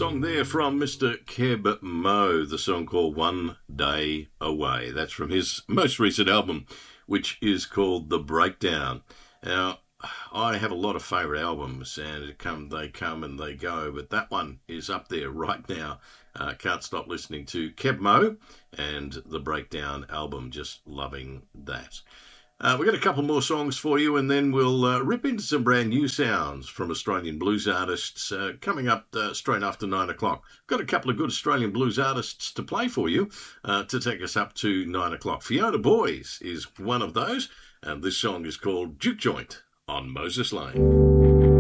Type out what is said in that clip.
Song there from Mr. Keb Mo, the song called One Day Away. That's from his most recent album, which is called The Breakdown. Now, I have a lot of favourite albums, and they come and they go, but that one is up there right now. Can't stop listening to Keb Mo and The Breakdown album, just loving that. We've got a couple more songs for you, and then we'll rip into some brand new sounds from Australian blues artists coming up straight after 9 o'clock. Got a couple of good Australian blues artists to play for you to take us up to 9 o'clock. Fiona Boys is one of those, and this song is called Juke Joint on Moses Lane.